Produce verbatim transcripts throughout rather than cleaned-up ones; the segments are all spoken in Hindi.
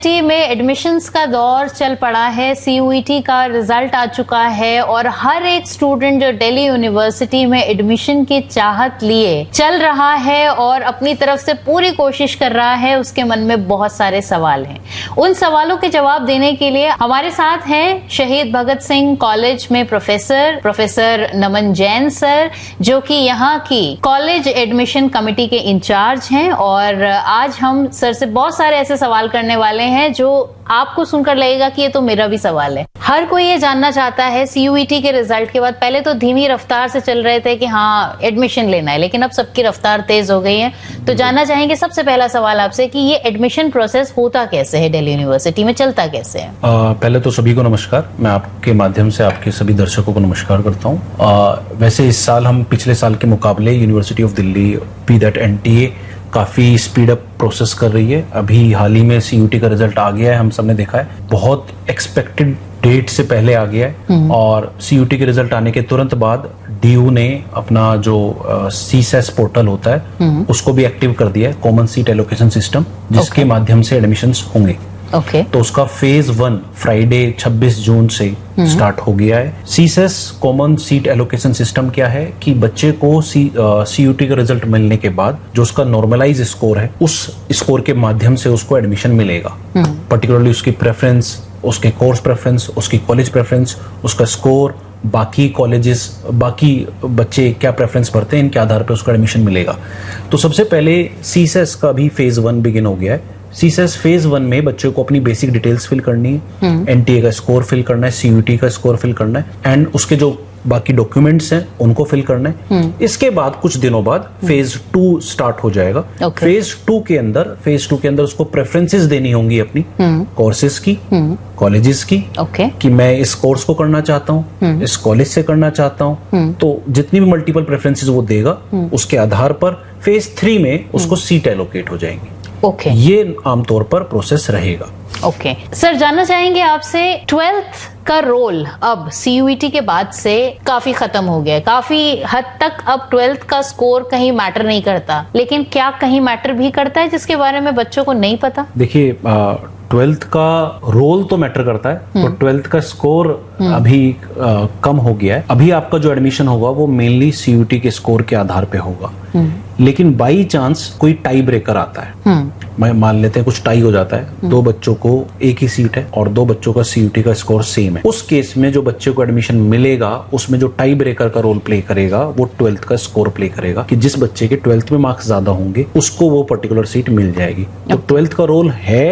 में एडमिशन्स का दौर चल पड़ा है, सीयूईटी का रिजल्ट आ चुका है और हर एक स्टूडेंट जो दिल्ली यूनिवर्सिटी में एडमिशन की चाहत लिए चल रहा है और अपनी तरफ से पूरी कोशिश कर रहा है, उसके मन में बहुत सारे सवाल हैं। उन सवालों के जवाब देने के लिए हमारे साथ हैं शहीद भगत सिंह कॉलेज में प्रोफेसर प्रोफेसर नमन जैन सर, जो कि यहाँ की कॉलेज एडमिशन कमेटी के इंचार्ज हैं। और आज हम सर से बहुत सारे ऐसे सवाल करने वाले हैं जो आपको सुनकर लगेगा कि ये तो मेरा भी सवाल है। हर कोई ये जानना चाहता है सीयूईटी के रिजल्ट के बाद, पहले तो धीमी रफ्तार से चल रहे थे कि हाँ एडमिशन लेना है, लेकिन अब सबकी रफ्तार तेज हो गई है। तो जानना चाहेंगे सबसे पहला सवाल आपसे कि ये एडमिशन प्रोसेस होता कैसे है, दिल्ली यूनिवर्सिटी में चलता कैसे है? आ, पहले तो सभी को नमस्कार। मैं आपके माध्यम से आपके सभी दर्शकों को नमस्कार करता हूँ। वैसे इस साल हम पिछले साल के मुकाबले university of Delhi B that NTA काफी स्पीड अप प्रोसेस कर रही है। अभी हाल ही में सीयूटी का रिजल्ट आ गया है, हम सबने देखा है, बहुत एक्सपेक्टेड डेट से पहले आ गया है। और सीयूटी के रिजल्ट आने के तुरंत बाद डीयू ने अपना जो सीसेस पोर्टल होता है उसको भी एक्टिव कर दिया है, कॉमन सीट एलोकेशन सिस्टम, जिसके okay. माध्यम से एडमिशंस होंगे। Okay okay. तो उसका फेज वन फ्राइडे छब्बीस जून से स्टार्ट हो गया है। CSS common seat allocation system क्या है कि बच्चे को सी सीयूटी का रिजल्ट मिलने के बाद जो उसका नॉर्मलाइज स्कोर है, उस स्कोर के माध्यम से उसको एडमिशन मिलेगा। पर्टिकुलरली उसकी प्रेफरेंस, उसके कोर्स प्रेफरेंस, उसकी कॉलेज प्रेफरेंस, उसका स्कोर, बाकी कॉलेजेस, बाकी बच्चे क्या प्रेफरेंस भरते हैं, इनके आधार पर उसको एडमिशन मिलेगा। तो सबसे पहले सीसेस का भी फेज वन बिगिन हो गया है। सीसेस फेज वन में बच्चों को अपनी बेसिक डिटेल्स फिल करनी है, एनटीए का स्कोर फिल करना है, सीयूटी का स्कोर फिल करना है, एंड उसके जो बाकी डॉक्यूमेंट्स हैं उनको फिल करना है। इसके बाद कुछ दिनों बाद फेज टू स्टार्ट हो जाएगा। okay. फेज टू के अंदर फेज टू के अंदर उसको प्रेफरेंसेस देनी होंगी अपनी कोर्सेज की, कॉलेजेस की, okay. कि मैं इस कोर्स को करना चाहता हूँ, इस कॉलेज से करना चाहता हूँ। तो जितनी भी मल्टीपल प्रेफरेंसेस वो देगा, उसके आधार पर फेज थ्री में उसको सीट एलोकेट हो जाएंगी। Okay okay. ये आमतौर पर प्रोसेस रहेगा। Okay okay. सर, जानना चाहेंगे आपसे, ट्वेल्थ का रोल अब सीयूईटी के बाद से काफी खत्म हो गया है। काफी हद तक अब ट्वेल्थ का स्कोर कहीं मैटर नहीं करता, लेकिन क्या कहीं मैटर भी करता है जिसके बारे में बच्चों को नहीं पता? देखिए, ट्वेल्थ का रोल तो मैटर करता है, तो ट्वेल्थ का स्कोर अभी आ, कम हो गया है। अभी आपका जो एडमिशन होगा वो मेनली सीयूटी के स्कोर के आधार पे होगा। लेकिन बाई चांस कोई टाई ब्रेकर आता है, मैं मान लेते हैं कुछ टाई हो जाता है, दो बच्चों को एक ही सीट है और दो बच्चों का सीयूटी का स्कोर सेम है, उस केस में जो बच्चे को एडमिशन मिलेगा उसमें जो टाई ब्रेकर का रोल प्ले करेगा वो ट्वेल्थ का स्कोर प्ले करेगा, कि जिस बच्चे के ट्वेल्थ में मार्क्स ज्यादा होंगे उसको वो पर्टिकुलर सीट मिल जाएगी। तो ट्वेल्थ का रोल है,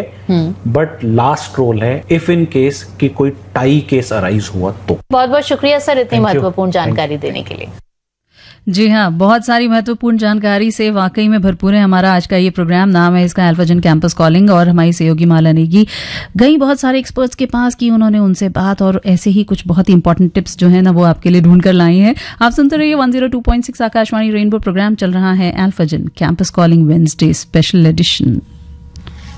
बट लास्ट रोल है इफ इन केस कि कोई टाई केस अराइज हुआ तो। बहुत बहुत शुक्रिया सर इतनी महत्वपूर्ण जानकारी देने के लिए। जी हाँ, बहुत सारी महत्वपूर्ण जानकारी से वाकई में भरपूर है हमारा आज का ये प्रोग्राम। नाम है इसका अल्फाजन कैंपस कॉलिंग, और हमारी सहयोगी माला नेगी गई बहुत सारे एक्सपर्ट्स के पास की, उन्होंने उनसे बात और ऐसे ही कुछ बहुत ही इंपॉर्टेंट टिप्स जो है ना वो आपके लिए ढूंढ कर लाई हैं। आप सुनते रहिए one zero two point six Akashvani rainbow. Programme चल रहा है अल्फाजन campus calling Wednesday special edition.